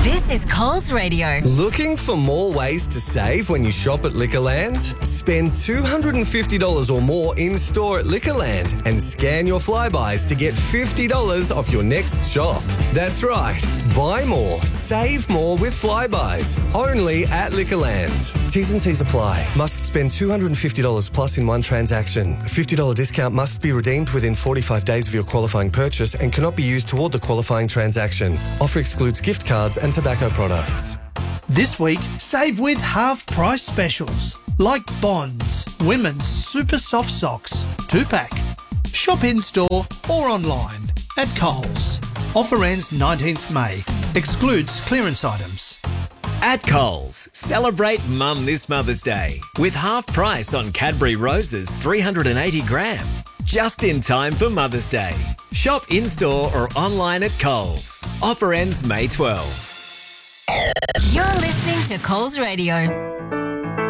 This is Coles Radio. Looking for more ways to save when you shop at Liquorland? Spend $250 or more in-store at Liquorland and scan your Flybuys to get $50 off your next shop. That's right. Buy more, save more with Flybuys. Only at Liquorland. T's and C's apply. Must spend $250 plus in one transaction. A $50 discount must be redeemed within 45 days of your qualifying purchase and cannot be used toward the qualifying transaction. Offer excludes gift cards and tobacco products. This week, save with half-price specials like Bonds, women's super soft socks, 2-pack. Shop in-store or online at Coles. Offer ends 19th May. Excludes clearance items. At Coles, celebrate Mum this Mother's Day with half price on Cadbury Roses 380 gram. Just in time for Mother's Day. Shop in-store or online at Coles. Offer ends May 12. You're listening to Coles Radio.